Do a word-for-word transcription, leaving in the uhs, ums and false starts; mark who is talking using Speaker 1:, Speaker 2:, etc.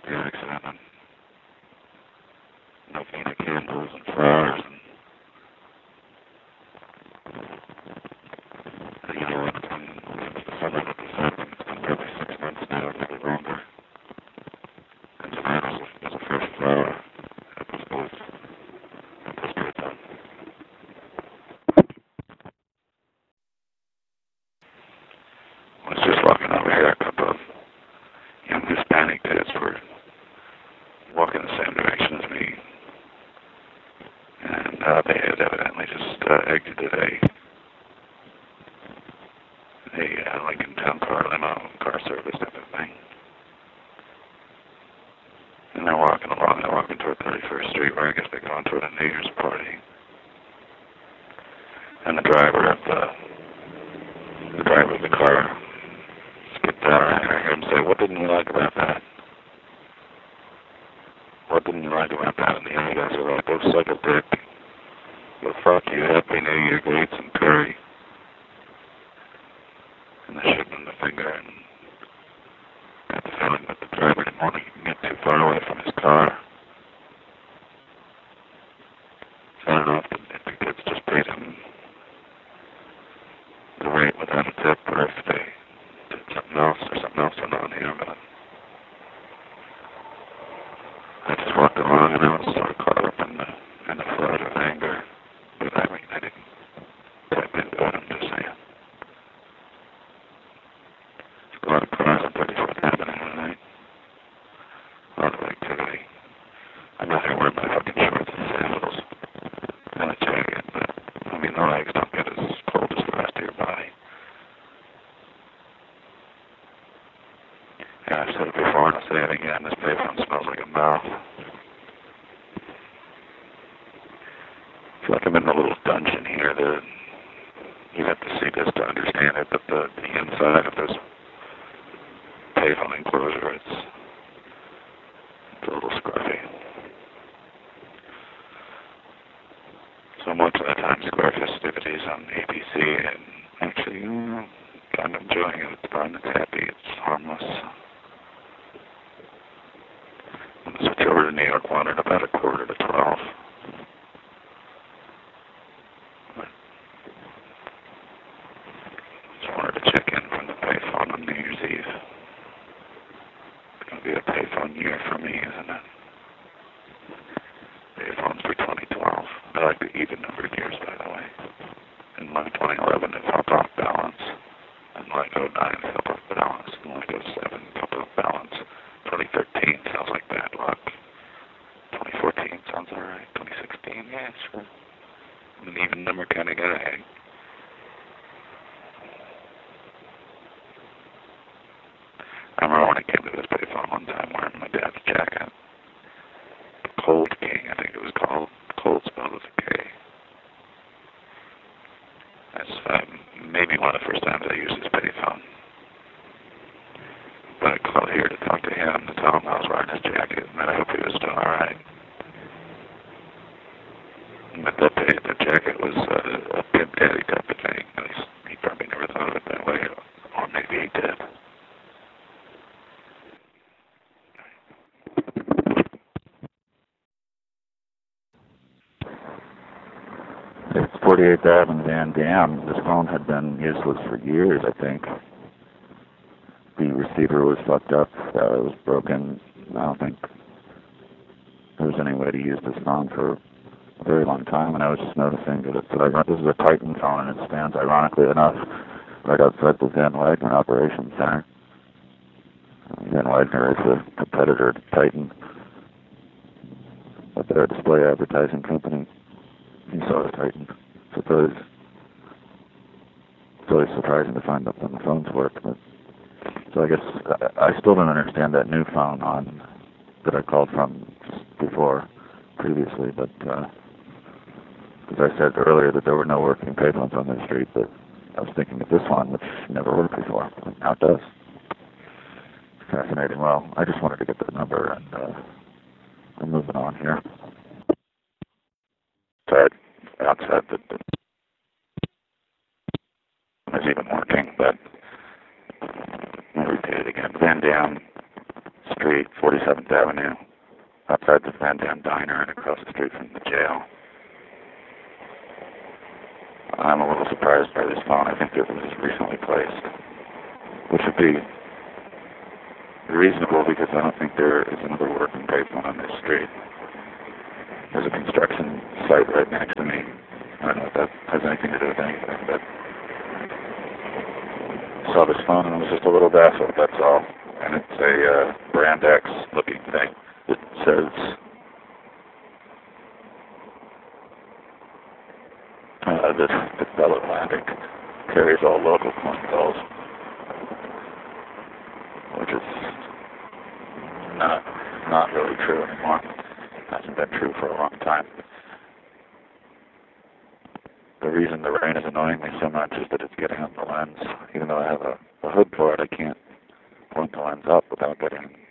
Speaker 1: the accident, and nothing but candles and flowers, and you know what, it's been, since the summer that this happened, it's been probably six months now, maybe longer, and tonight was a, was a fresh flower at this place, at this payphone. I was just walking over here, a couple of young Hispanic kids were walking the same direction as me, and uh, they had evidently just uh, exited a, a uh, Lincoln Town Car limo, car service type of thing. And they're walking along, they're walking toward thirty-first Street, where I guess they're going toward a New Year's party. And the driver of the, the driver of the car skipped down, and I heard him say, "What didn't you like about that? What didn't you like about that?" And the other guys were like, "Go suck a dick. Well, fuck you, Happy New Year, Gates and Curry." And they shook him the finger, and got the feeling that the driver didn't want to get too far away from his car. So I don't know if the, if the kids just paid him the rate without a tip, or if they did something else, or something else went on here, but I just walked along, and I was sort of caught up in the, in the flood of anger. But I mean, I didn't tap into it, I'm just saying. There's a lot of cars on thirty-fourth Avenue tonight. A lot of activity. I'm not here wearing my fucking shorts and sandals and a jacket, but, I mean, the legs don't get as cold as the rest of your body. Yeah, I've said it before, and I'll say it again. This payphone smells like a mouth. I feel like I'm in a little dungeon here. The, you have to see this to understand it, but the, the inside of this payphone enclosure, it's, it's a little scruffy. So much of the Times Square festivities on A B C, and actually, you know, I'm enjoying it. It's fun, it's happy, it's harmless. I'm going to switch over to New York one at about a quarter to twelve. Just wanted to check in from the payphone on New Year's Eve. It's going to be a payphone year for me, isn't it? Payphones for twenty twelve. I like the even numbered years, by the way. In like twenty eleven, it felt off balance. And like oh nine, it felt off balance. And like oh seven, it felt off balance. twenty thirteen sounds like bad luck. twenty fourteen sounds alright. twenty sixteen, yeah, sure. I'm an even number kind of guy. I remember when I came to this payphone one time wearing my dad's jacket. The Cold King, I think it was called. Cold spelled with a K. That's uh, maybe one of the first times I used his payphone. But I called here to talk to him, to tell him I was wearing his jacket, and that I hope he was still alright. But that, pay, that jacket was uh, a Pimp Daddy type of thing. At least he probably never thought of it that way, or maybe he did. It's forty-eighth Avenue, Van Dam. This phone had been useless for years, I think. The receiver was fucked up. Uh, it was broken. I don't think there was any way to use this phone for a very long time, and I was just noticing that it's, uh, this is a Titan phone, and it stands, ironically enough, right outside the Van Wagner Operations Center. Van Wagner is a competitor to Titan, but they're a display advertising company. He saw the Titan. So it's always, it's always surprising to find out when the phones work. But, so I guess I, I still don't understand that new phone on that I called from before, previously. But uh, as I said earlier, that there were no working payphones on the street. But I was thinking of this one, which never worked before. Now it does. Fascinating. Well, I just wanted to get the number, and uh, we're moving on here. Outside, outside the, the is even working, but I'll repeat it again. Van Dam street, forty-seventh Avenue, outside the Van Dam Diner and across the street from the jail. I'm a little surprised by this phone. I think it was recently placed, which would be reasonable because I don't think there is another working payphone on this street. There's a construction site right next to me. I don't know if that has anything to do with anything, but I saw this phone and it was just a little baffled, that's all. And it's a uh, Brand X looking thing. It says uh, this, this Bell Atlantic carries all local phone calls, which is not not really true anymore. Hasn't been true for a long time. The reason the rain is annoying me so much is that it's getting on the lens. Even though I have a, a hood for it, I can't point the lens up without getting